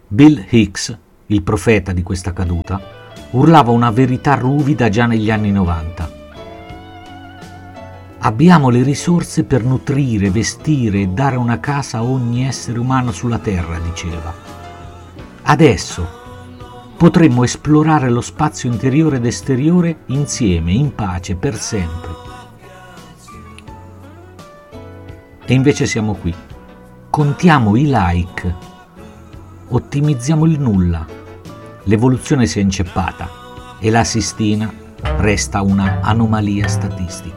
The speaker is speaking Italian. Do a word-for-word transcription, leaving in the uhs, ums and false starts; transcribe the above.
Bill Hicks, il profeta di questa caduta, urlava una verità ruvida già negli anni novanta. Abbiamo le risorse per nutrire, vestire e dare una casa a ogni essere umano sulla terra, diceva. Adesso potremmo esplorare lo spazio interiore ed esteriore insieme, in pace, per sempre. E invece siamo qui. Contiamo i like, ottimizziamo il nulla. L'evoluzione si è inceppata e la Sistina resta una anomalia statistica.